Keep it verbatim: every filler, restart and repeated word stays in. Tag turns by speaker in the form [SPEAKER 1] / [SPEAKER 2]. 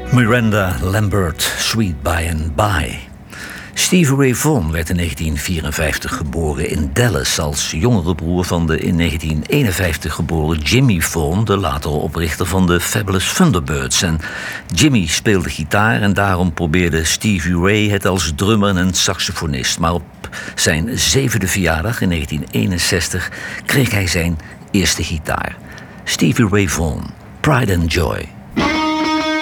[SPEAKER 1] Miranda Lambert, Sweet By and By. Stevie Ray Vaughan werd in negentien vierenvijftig geboren in Dallas als jongere broer van de in negentien eenenvijftig geboren Jimmy Vaughan, de latere oprichter van de Fabulous Thunderbirds. En Jimmy speelde gitaar en daarom probeerde Stevie Ray het als drummer en saxofonist. Maar op zijn zevende verjaardag in negentien eenenzestig kreeg hij zijn eerste gitaar. Stevie Ray Vaughan, Pride and Joy.